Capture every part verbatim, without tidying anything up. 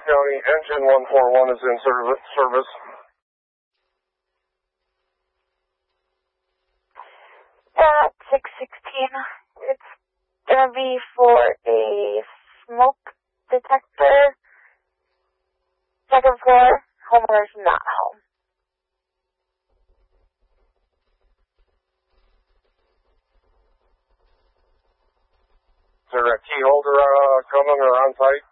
County, engine one four one is in service. At six sixteen, it's going to be for a smoke detector. Second floor, homeowner's not home. Is there a key holder uh, coming or on site?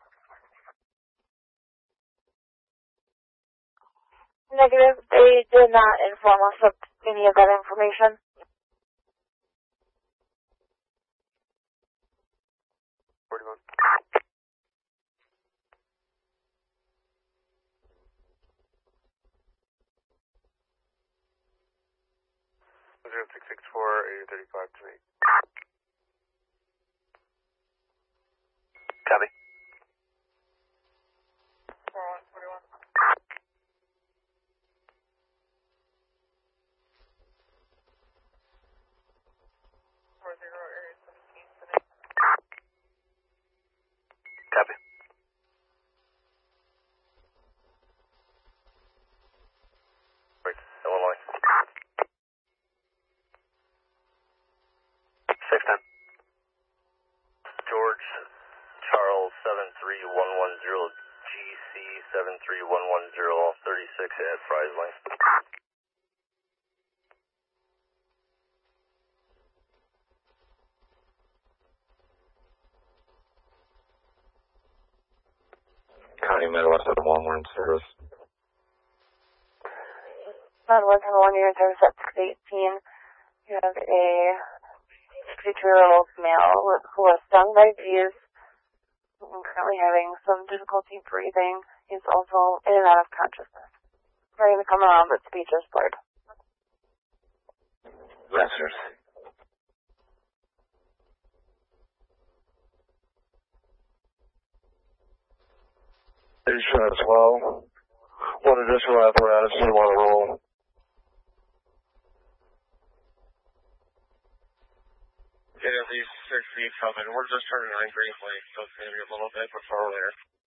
Negative. They did not inform us of any of that information. forty-one. zero six six four eight thirty-five to me. Copy. forty-one. four zero area seventeen today. Copy. Wait, Illinois. six ten. George Charles seven three one one zero G C seven three one one zero thirty-six at Fry's Lane. County Midwest at one, we're in service. Midwest at one, you're in service at six eighteen. You have a sixty-two-year-old male who was stung by bees. Currently having some difficulty breathing. He's also in and out of consciousness. Trying to come around, but speech is blurred. Masters. Patient as well. What additional apparatus do you want to roll? Yeah, these six feet coming. We're just turning on green light, so it's going to be a little bit before there.